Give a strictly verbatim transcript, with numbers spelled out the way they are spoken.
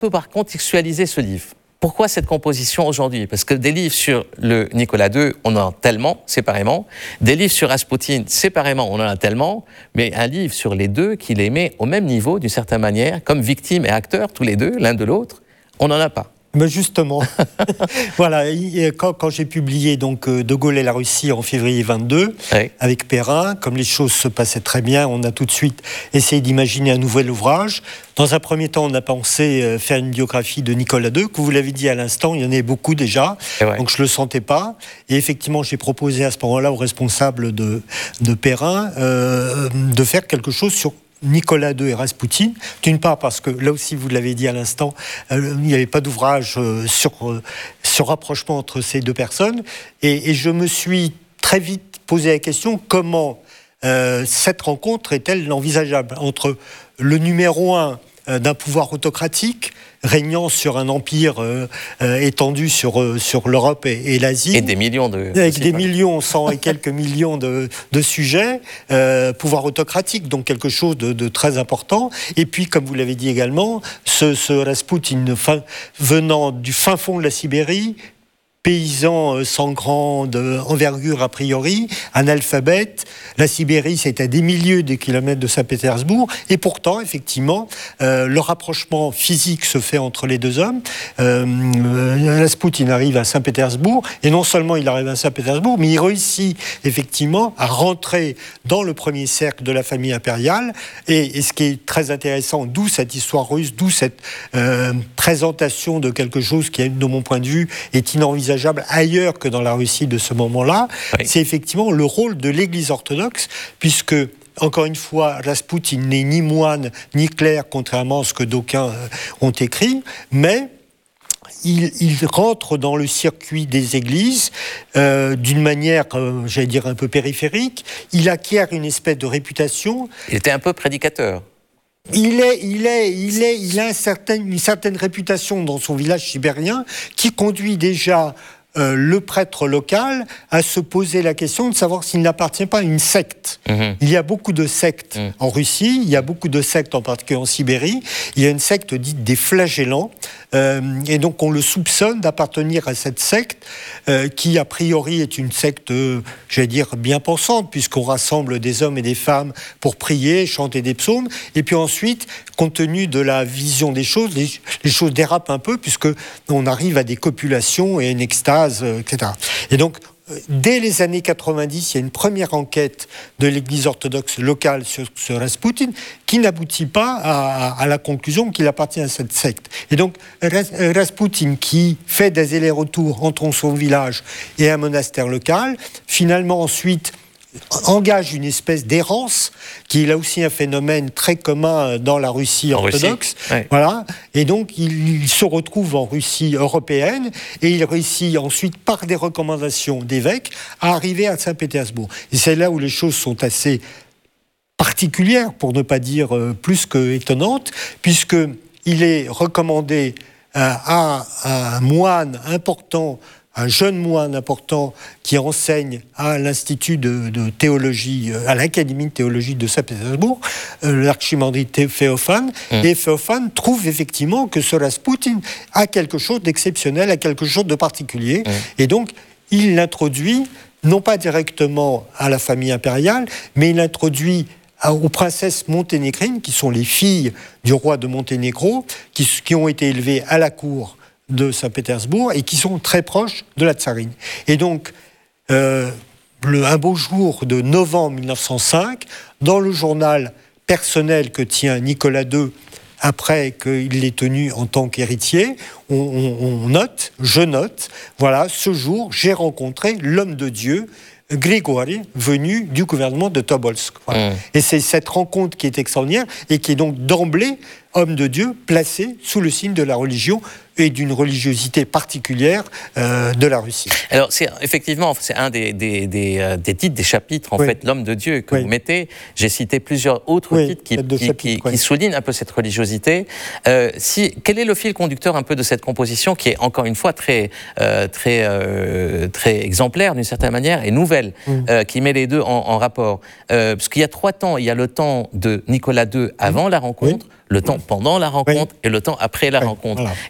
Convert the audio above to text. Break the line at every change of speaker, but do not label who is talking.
peut par contextualiser ce livre. Pourquoi cette composition aujourd'hui? Parce que des livres sur le Nicolas deux, on en a tellement, séparément. Des livres sur Raspoutine, séparément, on en a tellement. Mais un livre sur les deux qui les met au même niveau, d'une certaine manière, comme victimes et acteurs, tous les deux, l'un de l'autre, on n'en a pas.
Mais justement, voilà, quand, quand j'ai publié donc De Gaulle et la Russie en février vingt-deux, oui. avec Perrin, comme les choses se passaient très bien, on a tout de suite essayé d'imaginer un nouvel ouvrage. Dans un premier temps, on a pensé faire une biographie de Nicolas deux, que vous l'avez dit à l'instant, il y en avait beaucoup déjà, ouais. donc je ne le sentais pas. Et effectivement, j'ai proposé à ce moment-là aux responsables de, de Perrin euh, de faire quelque chose sur Nicolas deux et Raspoutine, d'une part parce que, là aussi vous l'avez dit à l'instant, euh, il n'y avait pas d'ouvrage euh, sur euh, ce rapprochement entre ces deux personnes, et, et je me suis très vite posé la question, comment euh, cette rencontre est-elle envisageable entre le numéro un euh, d'un pouvoir autocratique, régnant sur un empire euh, euh, étendu sur, euh, sur l'Europe et, et l'Asie.
Et des millions de...
Avec des millions, cent et quelques millions de, de sujets, euh, pouvoir autocratique, donc quelque chose de, de très important. Et puis, comme vous l'avez dit également, ce, ce Raspoutine fin, venant du fin fond de la Sibérie, paysan sans grande envergure a priori, analphabète. La Sibérie, c'est à des milliers de kilomètres de Saint-Pétersbourg, et pourtant, effectivement, euh, le rapprochement physique se fait entre les deux hommes. Euh, Raspoutine arrive à Saint-Pétersbourg, et non seulement il arrive à Saint-Pétersbourg, mais il réussit effectivement à rentrer dans le premier cercle de la famille impériale, et, et ce qui est très intéressant, d'où cette histoire russe, d'où cette euh, présentation de quelque chose qui, de mon point de vue, est inenvisageable ailleurs que dans la Russie de ce moment-là, oui. c'est effectivement le rôle de l'Église orthodoxe, puisque, encore une fois, Raspoutine n'est ni moine ni clerc, contrairement à ce que d'aucuns euh, ont écrit, mais il, il rentre dans le circuit des églises euh, d'une manière, euh, j'allais dire, un peu périphérique. Il acquiert une espèce de réputation.
Il était un peu prédicateur.
Il est, il est, il est, il a un certain, une certaine réputation dans son village sibérien qui conduit déjà euh, le prêtre local à se poser la question de savoir s'il n'appartient pas à une secte. Mmh. Il y a beaucoup de sectes mmh. en Russie, il y a beaucoup de sectes en particulier en Sibérie. Il y a une secte dite des flagellants. Euh, et donc on le soupçonne d'appartenir à cette secte euh, qui a priori est une secte, euh, j'allais dire, bien pensante, puisqu'on rassemble des hommes et des femmes pour prier, chanter des psaumes, et puis ensuite, compte tenu de la vision des choses, les, les choses dérapent un peu, puisqu'on arrive à des copulations et une extase, euh, et cetera. Et donc, dès les années quatre-vingt-dix, il y a une première enquête de l'Église orthodoxe locale sur, sur Raspoutine qui n'aboutit pas à, à la conclusion qu'il appartient à cette secte. Et donc, Raspoutine, qui fait des allers-retours entre son village et un monastère local, finalement ensuite engage une espèce d'errance, qui est là aussi un phénomène très commun dans la Russie orthodoxe. Russie, ouais. Voilà. Et donc, il, il se retrouve en Russie européenne, et il réussit ensuite, par des recommandations d'évêques, à arriver à Saint-Pétersbourg. Et c'est là où les choses sont assez particulières, pour ne pas dire euh, plus que étonnantes, puisqu'il est recommandé euh, à, à un moine important, un jeune moine important qui enseigne à l'Institut de, de théologie, à l'Académie de théologie de Saint-Pétersbourg, euh, l'archimandrite Féophane. Mmh. Et Féophane trouve effectivement que ce Raspoutine a quelque chose d'exceptionnel, a quelque chose de particulier. Mmh. Et donc, il l'introduit, non pas directement à la famille impériale, mais il l'introduit aux princesses monténégrines, qui sont les filles du roi de Monténégro, qui, qui ont été élevées à la cour de Saint-Pétersbourg et qui sont très proches de la tsarine. Et donc, euh, le, un beau jour de novembre mille neuf cent cinq, dans le journal personnel que tient Nicolas deux, après qu'il l'ait tenu en tant qu'héritier, on, on, on note, je note, voilà, ce jour, j'ai rencontré l'homme de Dieu, Grigori, venu du gouvernement de Tobolsk. Voilà. Mmh. Et c'est cette rencontre qui est extraordinaire et qui est donc d'emblée homme de Dieu placé sous le signe de la religion et d'une religiosité particulière euh, de la Russie.
Alors, c'est, effectivement, c'est un des, des, des, euh, des titres, des chapitres, en oui. fait, l'homme de Dieu que oui. vous mettez. J'ai cité plusieurs autres oui, titres qui, qui, chapitres, qui, oui. qui soulignent un peu cette religiosité. Euh, si, quel est le fil conducteur un peu de cette composition qui est, encore une fois, très, euh, très, euh, très exemplaire, d'une certaine manière, et nouvelle, mm. euh, qui met les deux en, en rapport euh, parce qu'il y a trois temps. Il y a le temps de Nicolas deux avant mm. la rencontre, oui. le temps pendant la rencontre oui. et le temps après la oui. rencontre. Voilà.